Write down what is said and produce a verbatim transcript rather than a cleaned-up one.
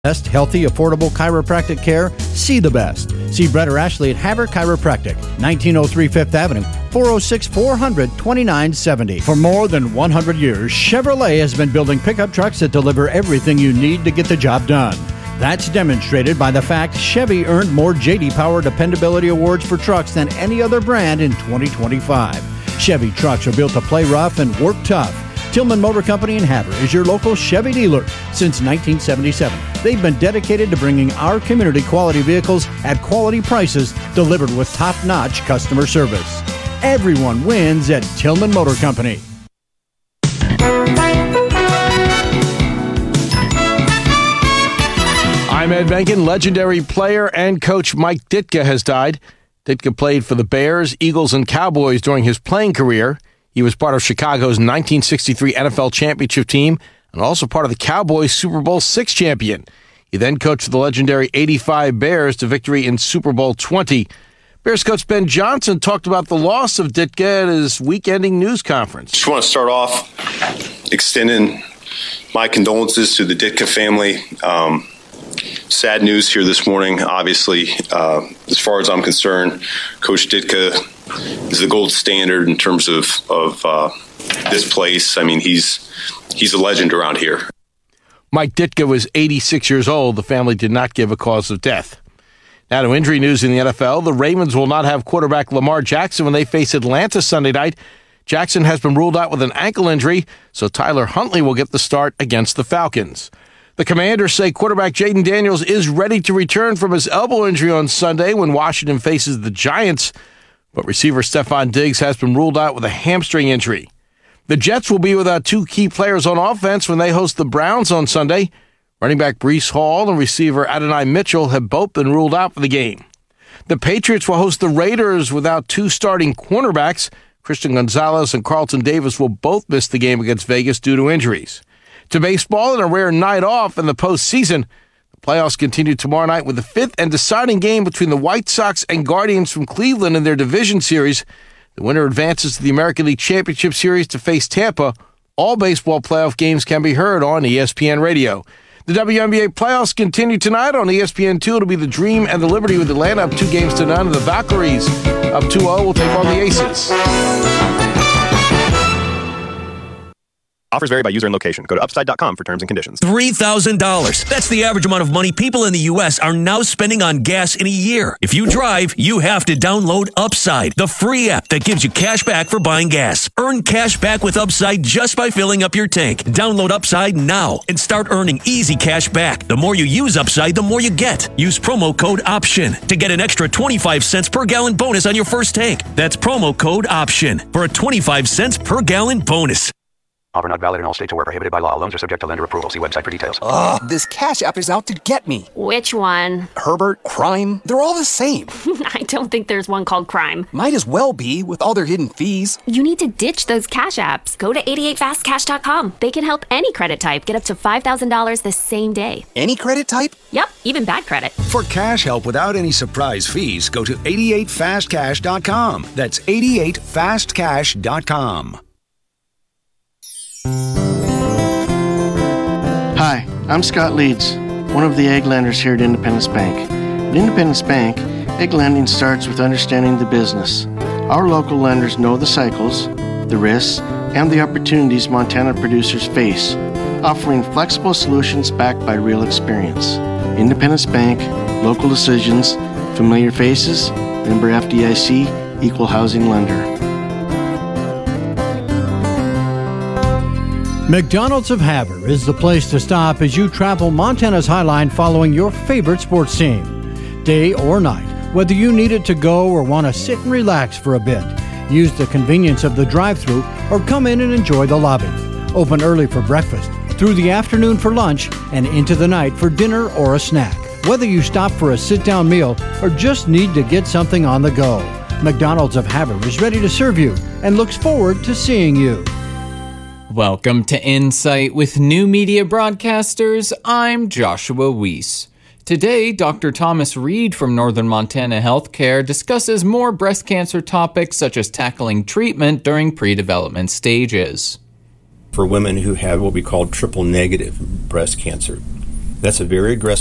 Best, healthy, affordable chiropractic care. See the best. See Brett or Ashley at Haver Chiropractic, nineteen oh three Fifth Avenue, four oh six, four hundred, twenty-nine seventy. For more than one hundred years, Chevrolet has been building pickup trucks that deliver everything you need to get the job done. That's demonstrated by the fact Chevy earned more J D Power Dependability Awards for trucks than any other brand in twenty twenty-five. Chevy trucks are built to play rough and work tough. Tillman Motor Company in Havre is your local Chevy dealer since nineteen seventy-seven. They've been dedicated to bringing our community quality vehicles at quality prices delivered with top-notch customer service. Everyone wins at Tillman Motor Company. I'm Ed Menken. Legendary player and coach Mike Ditka has died. Ditka played for the Bears, Eagles, and Cowboys during his playing career. He was part of Chicago's nineteen sixty-three N F L championship team and also part of the Cowboys' Super Bowl six champion. He then coached the legendary eighty-five Bears to victory in Super Bowl twenty. Bears coach Ben Johnson talked about the loss of Ditka at his week-ending news conference. Just want to start off extending my condolences to the Ditka family. Um, sad news here this morning, obviously. Uh, as far as I'm concerned, Coach Ditka is the gold standard in terms of, of uh, this place. I mean, he's he's a legend around here. Mike Ditka was eighty-six years old. The family did not give a cause of death. Now to injury news in the N F L. The Ravens will not have quarterback Lamar Jackson when they face Atlanta Sunday night. Jackson has been ruled out with an ankle injury, so Tyler Huntley will get the start against the Falcons. The Commanders say quarterback Jaden Daniels is ready to return from his elbow injury on Sunday when Washington faces the Giants. But receiver Stephon Diggs has been ruled out with a hamstring injury. The Jets will be without two key players on offense when they host the Browns on Sunday. Running back Breece Hall and receiver Adonai Mitchell have both been ruled out for the game. The Patriots will host the Raiders without two starting cornerbacks. Christian Gonzalez and Carlton Davis will both miss the game against Vegas due to injuries. To baseball and a rare night off in the postseason. Playoffs continue tomorrow night with the fifth and deciding game between the White Sox and Guardians from Cleveland in their division series. The winner advances to the American League Championship Series to face Tampa. All baseball playoff games can be heard on E S P N Radio. The W N B A playoffs continue tonight on E S P N two. It'll be the Dream and the Liberty with Atlanta up two games to none, and the Valkyries up two oh will take on the Aces. Offers vary by user and location. Go to upside dot com for terms and conditions. three thousand dollars. That's the average amount of money people in the U S are now spending on gas in a year. If you drive, you have to download Upside, the free app that gives you cash back for buying gas. Earn cash back with Upside just by filling up your tank. Download Upside now and start earning easy cash back. The more you use Upside, the more you get. Use promo code OPTION to get an extra twenty-five cents per gallon bonus on your first tank. That's promo code OPTION for a twenty-five cents per gallon bonus. Offer not valid in all states or where prohibited by law. Loans are subject to lender approval. See website for details. Ugh, this Cash App is out to get me. Which one? Herbert, Crime, they're all the same. I don't think there's one called Crime. Might as well be with all their hidden fees. You need to ditch those Cash Apps. Go to eighty-eight fast cash dot com. They can help any credit type get up to five thousand dollars the same day. Any credit type? Yep, even bad credit. For cash help without any surprise fees, go to eighty-eight fast cash dot com. That's eighty-eight fast cash dot com. Hi, I'm Scott Leeds, one of the egg lenders here at Independence Bank. At Independence Bank, egg lending starts with understanding the business. Our local lenders know the cycles, the risks, and the opportunities Montana producers face, offering flexible solutions backed by real experience. Independence Bank, local decisions, familiar faces, member F D I C, equal housing lender. McDonald's of Havre is the place to stop as you travel Montana's Highline following your favorite sports team. Day or night, whether you need it to go or want to sit and relax for a bit, use the convenience of the drive-thru or come in and enjoy the lobby. Open early for breakfast, through the afternoon for lunch, and into the night for dinner or a snack. Whether you stop for a sit-down meal or just need to get something on the go, McDonald's of Havre is ready to serve you and looks forward to seeing you. Welcome to Insight with New Media Broadcasters. I'm Joshua Weiss. Today, Doctor Thomas Reed from Northern Montana Healthcare discusses more breast cancer topics such as tackling treatment during pre-development stages. For women who have what we call triple negative breast cancer, That's a very aggressive